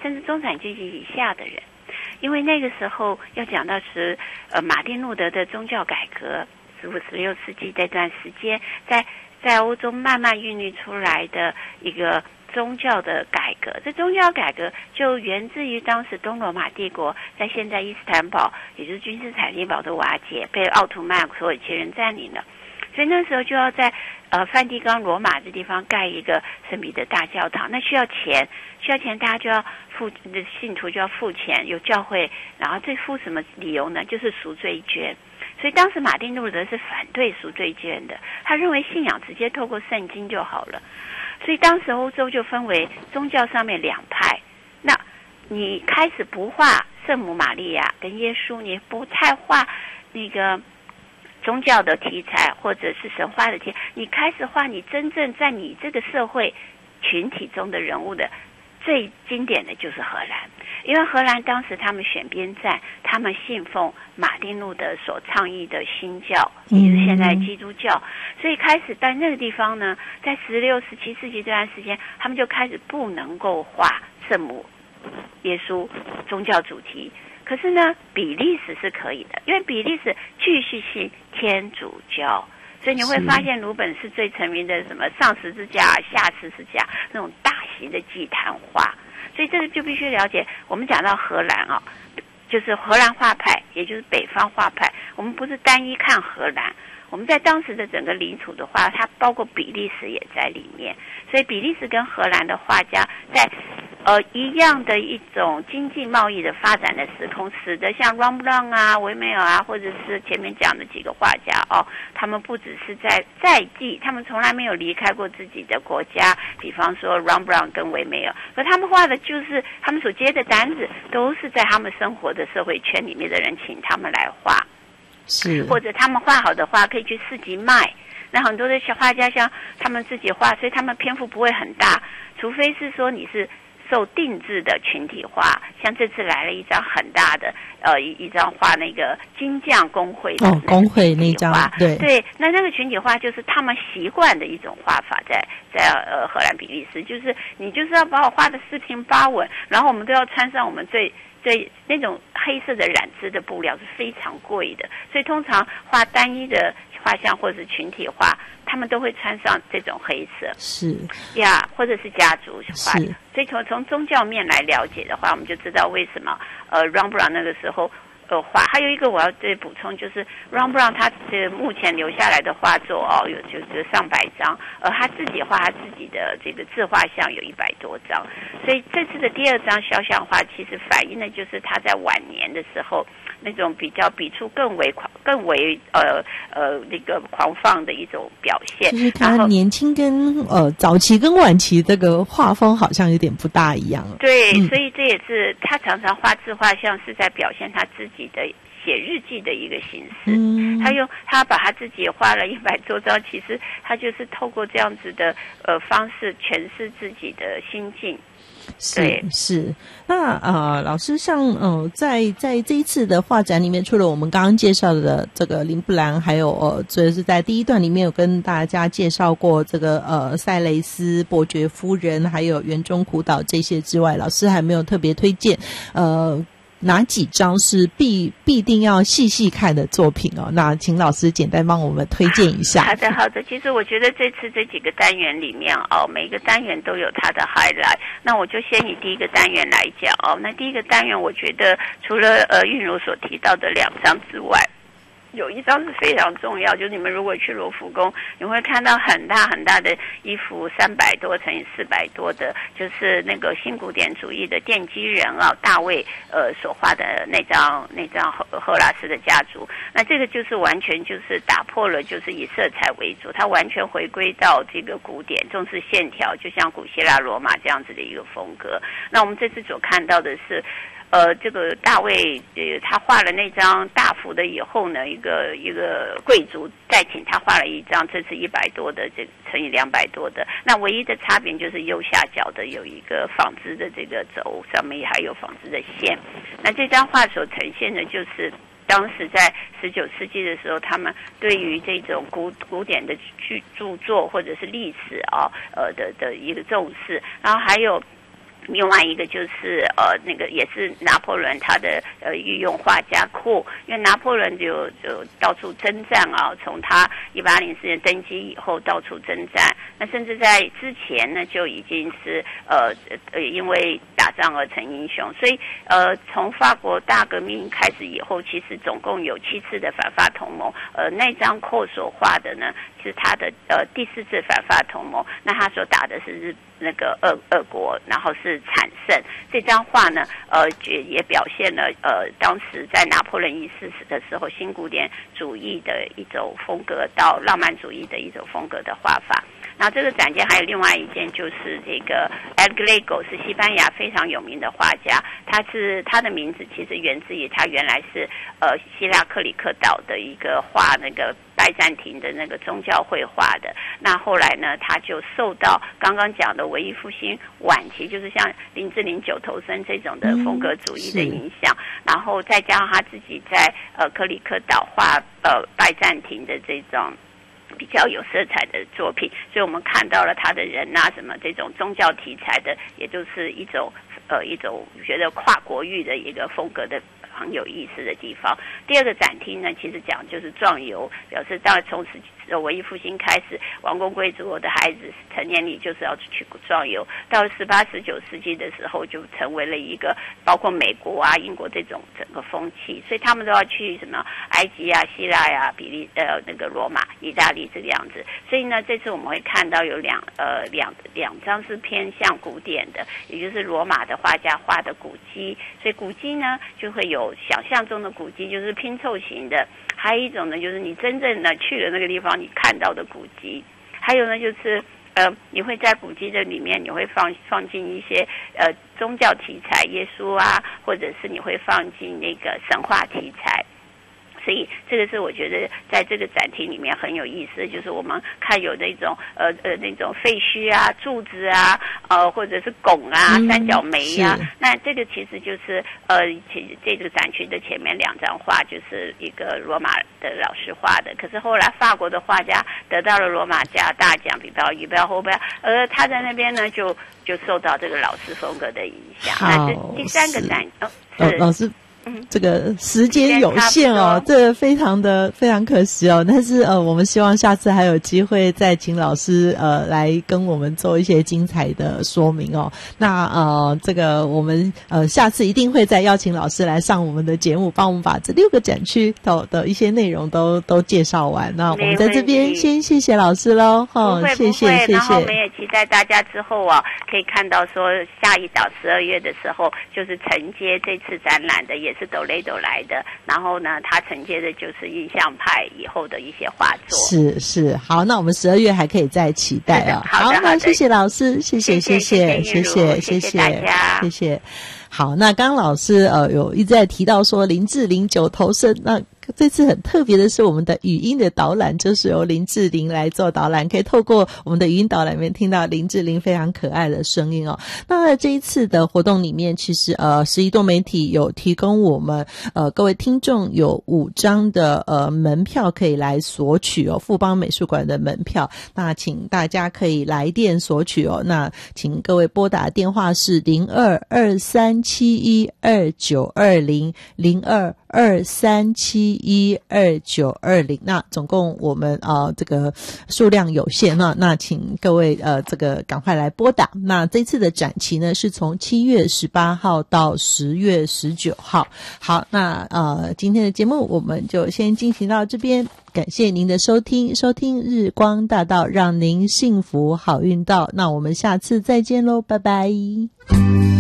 甚至中产阶级以下的人。因为那个时候要讲到是马丁路德的宗教改革，15、16世纪这段时间，在欧洲慢慢孕育出来的一个宗教的改革。这宗教改革就源自于当时东罗马帝国在现在伊斯坦堡，也就是君士坦丁堡的瓦解，被奥图曼所有其人占领了。所以那时候就要在梵蒂冈罗马这地方盖一个圣彼得大教堂，那需要钱，大家就要信徒就要付钱，有教会，然后这付什么理由呢？就是赎罪券。所以当时马丁路德是反对赎罪券的，他认为信仰直接透过圣经就好了。所以当时欧洲就分为宗教上面两派，那你开始不画圣母玛利亚跟耶稣，你不太画那个宗教的题材或者是神话的题材，你开始画你真正在你这个社会群体中的人物的。最经典的就是荷兰，因为荷兰当时他们选边站，他们信奉马丁路德所倡议的新教，也就是现在基督教，所以开始在那个地方呢，在16、17世纪这段时间，他们就开始不能够画圣母、耶稣宗教主题。可是呢，比利时是可以的，因为比利时继续信天主教。所以你会发现鲁本是最成名的什么上十字架、下十字架那种大型的祭坛画。所以这个就必须了解，我们讲到荷兰啊，就是荷兰画派，也就是北方画派。我们不是单一看荷兰，我们在当时的整个领土的话，它包括比利时也在里面。所以比利时跟荷兰的画家在一样的一种经济贸易的发展的时空，使得像 Rembrandt 啊、维梅尔啊，或者是前面讲的几个画家他们不只是在地，他们从来没有离开过自己的国家。比方说 Rembrandt 跟维梅尔，可他们画的就是他们所接的单子，都是在他们生活的社会圈里面的人请他们来画， 是或者他们画好的画可以去市集卖。那很多的小画家像他们自己画，所以他们篇幅不会很大，除非是说你是受定制的群体画，像这次来了一张很大的一张画那个金匠工会的工会那张， 对，那个群体画就是他们习惯的一种画法，在荷兰比利时，就是你就是要把我画的四平八稳，然后我们都要穿上我们最那种黑色的染织的布料是非常贵的，所以通常画单一的画像或者是群体画，他们都会穿上这种黑色， 是呀，或者是家族画的。所以从宗教面来了解的话，我们就知道为什么Rembrandt 那个时候画。还有一个我要再补充，就是 Rembrandt 他目前留下来的画作有就是上百张，他自己画他自己的这个自画像有100多张，所以这次的第二张肖像画其实反映的就是他在晚年的时候那种比较笔触更为那个狂放的一种表现。 就是他年轻跟早期跟晚期这个画风好像有点不大一样。 对，所以这也是他常常画自画像是在表现他自己的写日记的一个形式。他把他自己画了100多张，其实他就是透过这样子的方式诠释自己的心境。 是。那老师像在这一次的画展里面，除了我们刚刚介绍的这个林布兰，还有就是在第一段里面有跟大家介绍过这个塞雷斯、伯爵夫人还有园中苦岛这些之外，老师还没有特别推荐哪几张是必定要细细看的作品那请老师简单帮我们推荐一下。 好的。其实我觉得这次这几个单元里面每个单元都有它的 highlight。那我就先以第一个单元来讲那第一个单元我觉得除了韵如所提到的2张之外，有一张是非常重要，就是你们如果去罗浮宫，你会看到很大很大的一幅300多乘以400多的，就是那个新古典主义的奠基人大卫所画的那张赫拉斯的家族。那这个就是完全就是打破了就是以色彩为主，它完全回归到这个古典，重视线条，就像古希腊罗马这样子的一个风格。那我们这次所看到的是这个大卫他画了那张大幅的以后呢，一个贵族再请他画了一张，这次100多的这乘以200多的。那唯一的差别就是右下角的有一个纺织的这个轴，上面还有纺织的线。那这张画所呈现的就是当时在19世纪的时候，他们对于这种古典的著作或者是历史的一个重视，然后还有另外一个就是那个也是拿破仑他的御用画家库，因为拿破仑就到处征战啊，从他1804年登基以后到处征战，那甚至在之前呢就已经是因为打仗而成英雄，所以从法国大革命开始以后，其实总共有7次的反法同盟，那张库所画的呢是他的第4次反法同盟，那他所打的是那个俄国，然后是惨胜。这张画呢，也表现了当时在拿破仑一世的时候，新古典主义的一种风格到浪漫主义的一种风格的画法。然后这个展件还有另外一件，就是这个 Alglego 是西班牙非常有名的画家，他的名字其实源自于他原来是希腊克里克岛的一个画那个拜占庭的那个宗教绘画的。那后来呢，他就受到刚刚讲的文艺复兴晚期，就是像林志玲九头身这种的风格主义的影响，然后再加上他自己在克里克岛画拜占庭的这种比较有色彩的作品，所以我们看到了他的人啊什么这种宗教题材的，也就是一种觉得跨国域的一个风格的很有意思的地方。第二个展厅呢，其实讲就是壮游，表示到从文艺复兴开始，王公贵族的孩子成年礼就是要去壮游，到18、19世纪的时候，就成为了一个包括美国啊、英国这种整个风气，所以他们都要去什么埃及啊、希腊呀、那个罗马、意大利这个样子。所以呢，这次我们会看到有两张是偏向古典的，也就是罗马的画家画的古迹，所以古迹呢就会有想象中的古迹，就是拼凑型的。还有一种呢，就是你真正的去了那个地方，你看到的古迹。还有呢，就是你会在古迹的里面，你会放进一些宗教题材，耶稣啊，或者是你会放进那个神话题材。所以这个是我觉得在这个展厅里面很有意思的，就是我们看有那种那种废墟啊、柱子啊，或者是拱啊、三角梅啊，那这个其实就是其实这个展区的前面2张画就是一个罗马的老师画的，可是后来法国的画家得到了罗马家大奖，比较后边，他在那边呢就受到这个老师风格的影响。那这第3个展老师。这个时间有限哦，这非常可惜哦。但是我们希望下次还有机会再请老师来跟我们做一些精彩的说明哦。那这个我们下次一定会再邀请老师来上我们的节目，帮我们把这6个展区的一些内容都介绍完。那我们在这边先谢谢老师喽，谢谢。 然后我们也期待大家之后可以看到说下一档12月的时候，就是承接这次展览的也是斗雷斗来的，然后呢，他承接的就是印象派以后的一些画作。是，好，那我们12月还可以再期待啊。好，那谢谢老师，谢谢大家，谢谢。好，那刚刚老师有一直在提到说林志玲九头身，那这次很特别的是，我们的语音的导览就是由林志玲来做导览，可以透过我们的语音导览里面听到林志玲非常可爱的声音哦。那在这一次的活动里面，其实时宜多媒体有提供我们各位听众有5张的门票可以来索取哦，富邦美术馆的门票。那请大家可以来电索取哦。那请各位拨打电话是0223712920 0223712920。那总共我们这个数量有限，那请各位这个赶快来拨打。那这次的展期呢是从7月18号到10月19号。好，那今天的节目我们就先进行到这边，感谢您的收听日光大道，让您幸福好运到。那我们下次再见咯，拜拜。